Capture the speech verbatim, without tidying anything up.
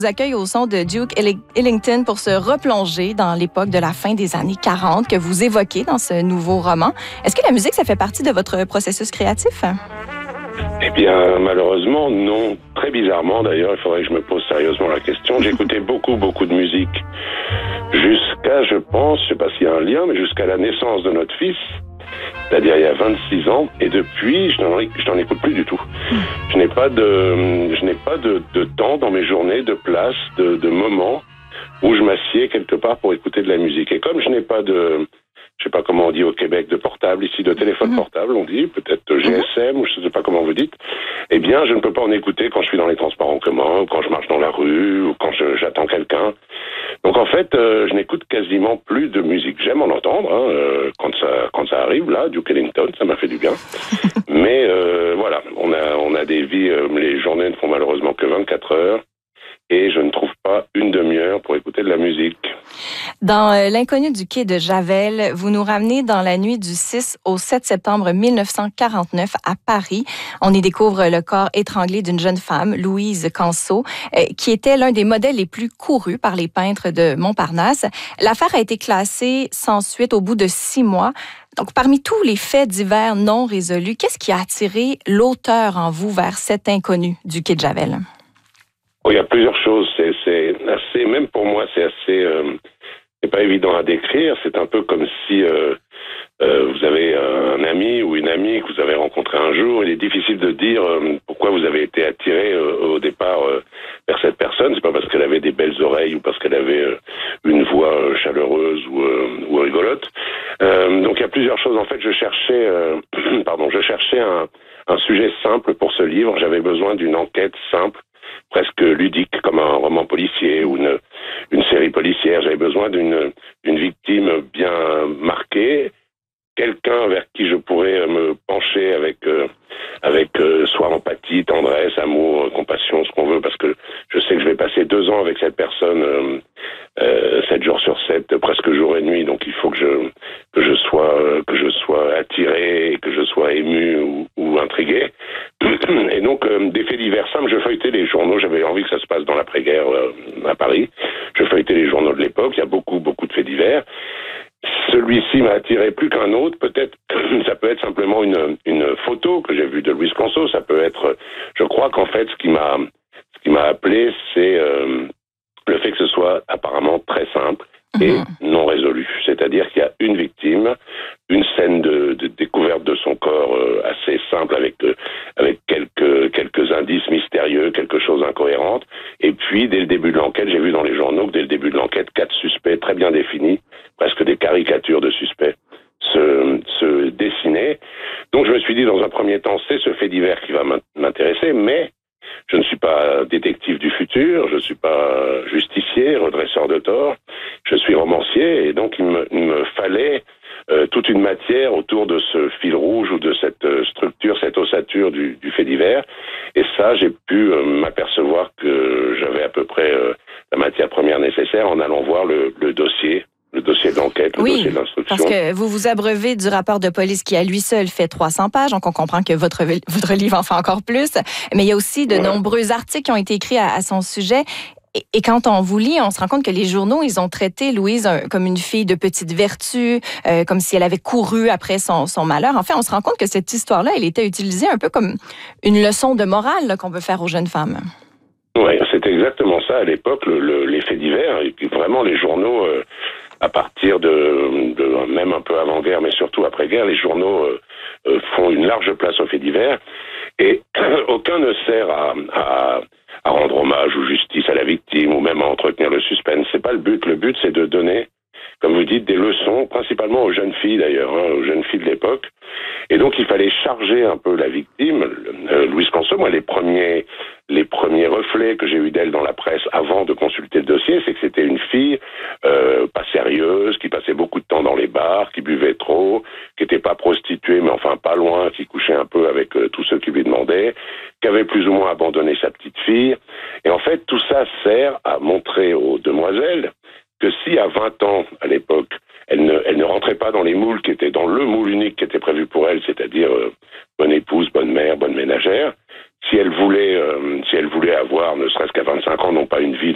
Vous accueille au son de Duke Ellington pour se replonger dans l'époque de la fin des années quarante que vous évoquez dans ce nouveau roman. Est-ce que la musique, ça fait partie de votre processus créatif? Eh bien, malheureusement, non. Très bizarrement, d'ailleurs, il faudrait que je me pose sérieusement la question. J'écoutais beaucoup, beaucoup de musique jusqu'à, je pense, je ne sais pas s'il y a un lien, mais jusqu'à la naissance de notre fils, c'est-à-dire il y a vingt-six ans, et depuis, je n'en, je n'en écoute plus du tout. Je n'ai pas de, je n'ai pas de, de temps dans mes journées, de place, de, de moments où je m'assieds quelque part pour écouter de la musique. Et comme je n'ai pas de, je sais pas comment on dit au Québec, de portable, ici de téléphone mmh. portable, on dit, peut-être G S M, ou je ne sais pas comment vous dites, eh bien, je ne peux pas en écouter quand je suis dans les transports en commun, ou quand je marche dans la rue, ou quand je, j'attends quelqu'un. Donc en fait, euh, je n'écoute quasiment plus de musique. J'aime en entendre, hein, euh, quand ça quand ça arrive, là, Duke Ellington, ça m'a fait du bien. Mais euh, voilà, on a on a des vies, euh, les journées ne font malheureusement que vingt-quatre heures. Et je ne trouve pas une demi-heure pour écouter de la musique. Dans euh, L'inconnu du quai de Javel, vous nous ramenez dans la nuit du six au sept septembre mille neuf cent quarante-neuf à Paris. On y découvre le corps étranglé d'une jeune femme, Louise Canceau, euh, qui était l'un des modèles les plus courus par les peintres de Montparnasse. L'affaire a été classée sans suite au bout de six mois. Donc, parmi tous les faits divers non résolus, qu'est-ce qui a attiré l'auteur en vous vers cet inconnu du quai de Javel? Oh, il y a plusieurs choses. C'est, c'est assez, même pour moi, c'est assez, euh, c'est pas évident à décrire. C'est un peu comme si euh, euh, vous avez un ami ou une amie que vous avez rencontré un jour. Il est difficile de dire euh, pourquoi vous avez été attiré euh, au départ euh, vers cette personne. C'est pas parce qu'elle avait des belles oreilles ou parce qu'elle avait euh, une voix euh, chaleureuse ou, euh, ou rigolote. Euh, donc il y a plusieurs choses. En fait, je cherchais, euh, pardon, je cherchais un, un sujet simple pour ce livre. J'avais besoin d'une enquête simple, presque ludique, comme un roman policier ou une, une série policière. J'avais besoin d'une, d'une victime bien marquée, quelqu'un vers qui je pourrais me pencher avec, euh, avec euh, soit empathie, tendresse, amour, compassion, ce qu'on veut, parce que je sais que je vais passer deux ans avec cette personne, euh, euh, sept jours sur sept, presque jour et nuit. Donc il faut que je que je sois que je sois attiré, que je sois ému ou, ou intrigué. Et donc euh, des faits divers simples. Je feuilletais les journaux. J'avais envie que ça se passe dans l'après-guerre euh, à Paris. Je feuilletais les journaux de l'époque. Il y a beaucoup beaucoup de faits divers. Celui-ci m'a attiré plus qu'un autre. Peut-être, ça peut être simplement une, une photo que j'ai vue de Louise Canceau. Ça peut être, je crois qu'en fait, ce qui m'a, ce qui m'a appelé, c'est euh, le fait que ce soit apparemment très simple et mmh. non résolu. C'est-à-dire qu'il y a une victime, une scène de, de découverte de son corps euh, assez simple avec euh, avec quelques quelques indices mystérieux, quelque chose d'incohérente. Et puis, dès le début de l'enquête, j'ai vu dans les journaux que dès le début de l'enquête, quatre suspects très bien définis, presque des caricatures de suspects, se, se dessinaient. Donc je me suis dit, dans un premier temps, c'est ce fait divers qui va m'intéresser, mais je ne suis pas détective du futur, je ne suis pas justicier, redresseur de tort, je suis romancier, et donc il me, il me fallait euh, toute une matière autour de ce fil rouge ou de cette euh, structure, cette ossature du, du fait divers. Et ça, j'ai pu euh, m'apercevoir que j'avais à peu près euh, la matière première nécessaire en allant voir le, le dossier. Le dossier d'enquête, le oui, dossier d'instruction. Parce que vous vous abreuvez du rapport de police qui, à lui seul, fait trois cents pages. Donc, on comprend que votre, votre livre en fait encore plus. Mais il y a aussi de ouais. nombreux articles qui ont été écrits à, à son sujet. Et, et quand on vous lit, on se rend compte que les journaux, ils ont traité Louise un, comme une fille de petite vertu, euh, comme si elle avait couru après son, son malheur. En fait, on se rend compte que cette histoire-là, elle était utilisée un peu comme une leçon de morale là, qu'on veut faire aux jeunes femmes. Oui, c'était exactement ça à l'époque, le, le, les faits divers. Et puis vraiment, les journaux... Euh, à partir de, de, même un peu avant-guerre, mais surtout après-guerre, les journaux euh, euh, font une large place aux faits divers, et aucun ne sert à, à, à rendre hommage ou justice à la victime, ou même à entretenir le suspense. C'est pas le but. Le but, c'est de donner, comme vous dites, des leçons, principalement aux jeunes filles d'ailleurs, hein, aux jeunes filles de l'époque. Et donc, il fallait charger un peu la victime. Euh, Louise Canceau, moi, les premiers, les premiers reflets que j'ai eus d'elle dans la presse avant de consulter le dossier, c'est que c'était une fille euh, pas sérieuse, qui passait beaucoup de temps dans les bars, qui buvait trop, qui était pas prostituée, mais enfin pas loin, qui couchait un peu avec euh, tous ceux qui lui demandaient, qui avait plus ou moins abandonné sa petite fille. Et en fait, tout ça sert à montrer aux demoiselles que si à vingt ans, à l'époque, elle ne, elle ne rentrait pas dans les moules qui étaient dans le moule unique qui était prévu pour elle, c'est-à-dire euh, bonne épouse, bonne mère, bonne ménagère, si elle voulait, euh, si elle voulait avoir, ne serait-ce qu'à vingt-cinq ans, non pas une vie